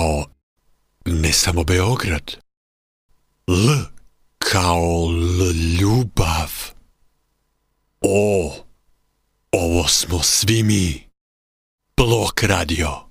kao ne samo Beograd. L kao ljubav. O, ovo smo svi mi. Blok radio.